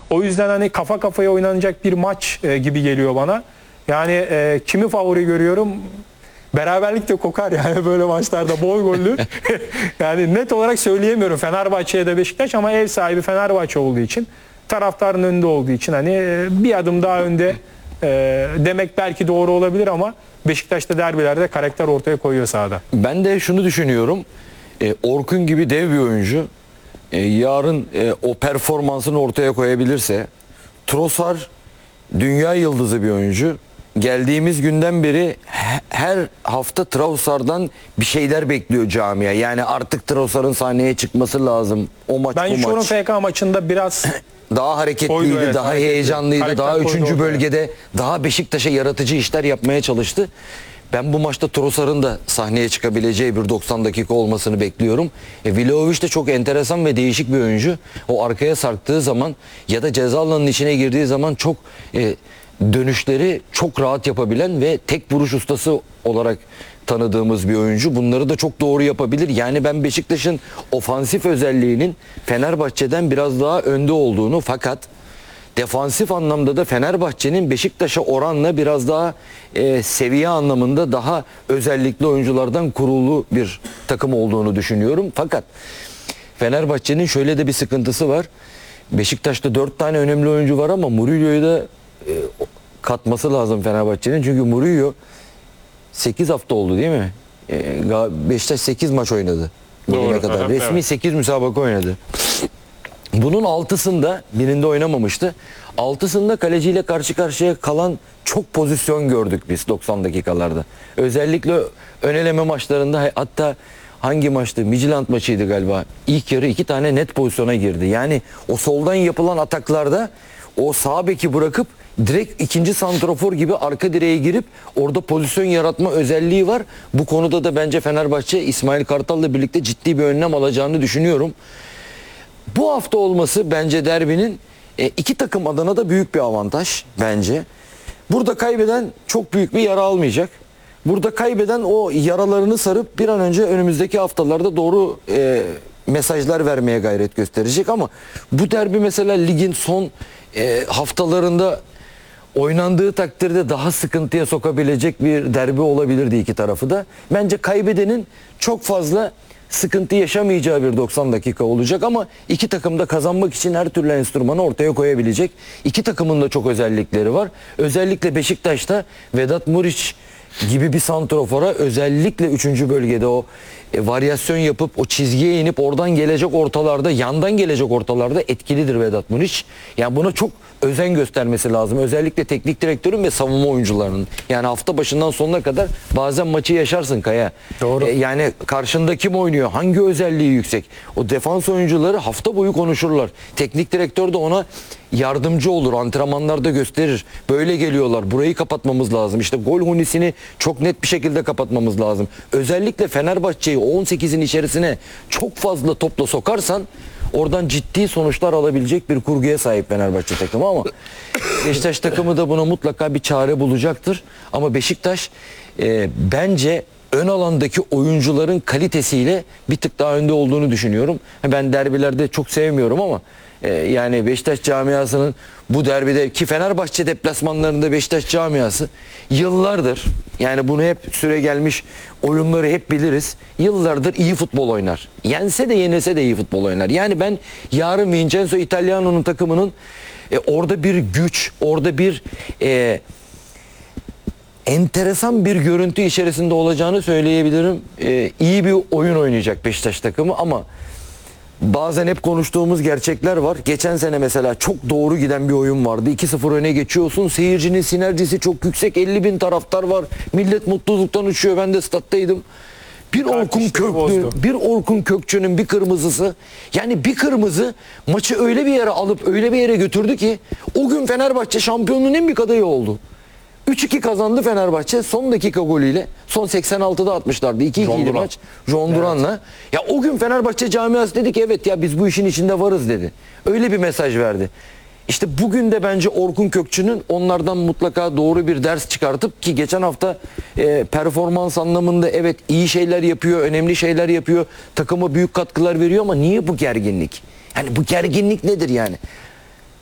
O yüzden hani kafa kafaya oynanacak bir maç gibi geliyor bana. Yani kimi favori görüyorum? Beraberlik de kokar yani böyle maçlarda bol gollü. Yani net olarak söyleyemiyorum Fenerbahçe'ye de Beşiktaş ama ev sahibi Fenerbahçe olduğu için, taraftarın önünde olduğu için hani bir adım daha önde demek belki doğru olabilir ama Beşiktaş'ta derbilerde karakter ortaya koyuyor sahada. Ben de şunu düşünüyorum. Orkun gibi dev bir oyuncu yarın o performansını ortaya koyabilirse, Trossard dünya yıldızı bir oyuncu. Geldiğimiz günden beri her hafta Trossard'dan bir şeyler bekliyor camia. Yani artık Trossard'ın sahneye çıkması lazım. O maç Ben bu şu maç. FK maçında biraz Daha hareketliydi, evet, daha hareketli. heyecanlıydı, Karakter daha koydu 3. ortaya. bölgede daha Beşiktaş'a yaratıcı işler yapmaya çalıştı. Ben bu maçta Trossard'ın da sahneye çıkabileceği bir 90 dakika olmasını bekliyorum. Vlahovic de çok enteresan ve değişik bir oyuncu. O arkaya sarktığı zaman ya da ceza alanının içine girdiği zaman çok dönüşleri çok rahat yapabilen ve tek vuruş ustası olarak tanıdığımız bir oyuncu. Bunları da çok doğru yapabilir. Yani ben Beşiktaş'ın ofansif özelliğinin Fenerbahçe'den biraz daha önde olduğunu, fakat defansif anlamda da Fenerbahçe'nin Beşiktaş'a oranla biraz daha seviye anlamında daha özellikli oyunculardan kurulu bir takım olduğunu düşünüyorum. Fakat Fenerbahçe'nin şöyle de bir sıkıntısı var. Beşiktaş'ta 4 tane önemli oyuncu var ama Murillo'yu da katması lazım Fenerbahçe'nin. Çünkü Murillo 8 hafta oldu değil mi? Beşiktaş 8 maç oynadı. Bugüne kadar. Evet. Resmi 8 müsabaka oynadı. Bunun 6'sında birinde oynamamıştı. 6'sında kaleciyle karşı karşıya kalan çok pozisyon gördük biz 90 dakikalarda. Özellikle ön eleme maçlarında, hatta hangi maçtı? Midtjylland maçıydı galiba. İlk yarı 2 tane net pozisyona girdi. Yani o soldan yapılan ataklarda o sağ beki bırakıp direkt ikinci santrafor gibi arka direğe girip orada pozisyon yaratma özelliği var. Bu konuda da bence Fenerbahçe İsmail Kartal'la birlikte ciddi bir önlem alacağını düşünüyorum. Bu hafta olması bence derbinin iki takım adına da büyük bir avantaj bence. Burada kaybeden çok büyük bir yara almayacak. Burada kaybeden o yaralarını sarıp bir an önce önümüzdeki haftalarda doğru mesajlar vermeye gayret gösterecek. Ama bu derbi mesela ligin son haftalarında oynandığı takdirde daha sıkıntıya sokabilecek bir derbi olabilirdi iki tarafı da. Bence kaybedenin çok fazla sıkıntı yaşamayacağı bir 90 dakika olacak ama iki takım da kazanmak için her türlü enstrümanı ortaya koyabilecek. İki takımın da çok özellikleri var. Özellikle Beşiktaş'ta Vedat Muriç gibi bir santrofora özellikle 3. bölgede o varyasyon yapıp o çizgiye inip oradan gelecek ortalarda, yandan gelecek ortalarda etkilidir Vedat Muriç. Yani buna çok özen göstermesi lazım. Özellikle teknik direktörün ve savunma oyuncularının. Yani hafta başından sonuna kadar bazen maçı yaşarsın Kaya. Doğru. Yani karşında kim oynuyor? Hangi özelliği yüksek? O defans oyuncuları hafta boyu konuşurlar. Teknik direktör de ona yardımcı olur. Antrenmanlarda gösterir. Böyle geliyorlar. Burayı kapatmamız lazım. İşte gol hunisini çok net bir şekilde kapatmamız lazım. Özellikle Fenerbahçe'yi 18'in içerisine çok fazla topla sokarsan oradan ciddi sonuçlar alabilecek bir kurguya sahip Fenerbahçe takımı ama Beşiktaş takımı da buna mutlaka bir çare bulacaktır. Ama Beşiktaş bence ön alandaki oyuncuların kalitesiyle bir tık daha önde olduğunu düşünüyorum. Ben derbilerde çok sevmiyorum ama yani Beşiktaş camiasının bu derbide, ki Fenerbahçe deplasmanlarında Beşiktaş camiası yıllardır, yani bunu hep süre gelmiş oyunları hep biliriz. Yıllardır iyi futbol oynar. Yense de yenilse de iyi futbol oynar. Yani ben yarın Vincenzo Italiano'nun takımının orada bir güç, orada bir enteresan bir görüntü içerisinde olacağını söyleyebilirim. İyi bir oyun oynayacak Beşiktaş takımı ama bazen hep konuştuğumuz gerçekler var. Geçen sene mesela çok doğru giden bir oyun vardı. 2-0 öne geçiyorsun. Seyircinin sinerjisi çok yüksek. 50.000 taraftar var. Millet mutluluktan uçuyor. Ben de stat'taydım. Bir Orkun Kökçü'nün bir kırmızısı. Yani bir kırmızı maçı öyle bir yere alıp öyle bir yere götürdü ki o gün Fenerbahçe şampiyonluğun en büyük adayı oldu. 3-2 kazandı Fenerbahçe son dakika golüyle. Son 86'da atmışlardı. 2-2'ydi maç. John Duran'la. Evet. Ya o gün Fenerbahçe camiası dedi ki evet ya biz bu işin içinde varız dedi. Öyle bir mesaj verdi. İşte bugün de bence Orkun Kökçü'nün onlardan mutlaka doğru bir ders çıkartıp, ki geçen hafta performans anlamında evet iyi şeyler yapıyor, önemli şeyler yapıyor. Takıma büyük katkılar veriyor ama niye bu gerginlik? Yani bu gerginlik nedir yani?